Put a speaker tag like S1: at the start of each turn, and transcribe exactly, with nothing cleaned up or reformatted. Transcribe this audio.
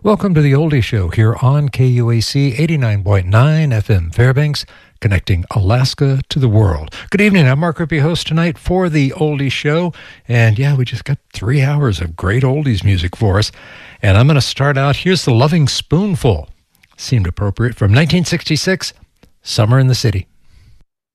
S1: Welcome to the Oldie Show here on K U A C eighty-nine point nine F M Fairbanks, connecting Alaska to the world. Good evening. I'm Mark Rippey, host tonight for the Oldie Show. And yeah, we just got three hours of great oldies music for us. And I'm going to start out. Here's The Loving Spoonful. Seemed appropriate. From nineteen sixty-six, Summer in the City.